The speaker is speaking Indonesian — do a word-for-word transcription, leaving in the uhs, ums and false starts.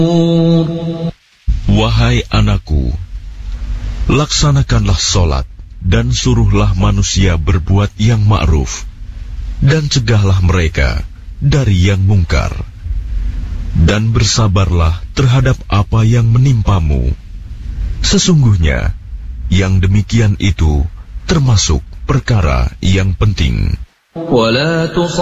Wahai anakku, laksanakanlah sholat dan suruhlah manusia berbuat yang ma'ruf, dan cegahlah mereka dari yang mungkar. Dan bersabarlah terhadap apa yang menimpamu. Sesungguhnya, yang demikian itu termasuk perkara yang penting.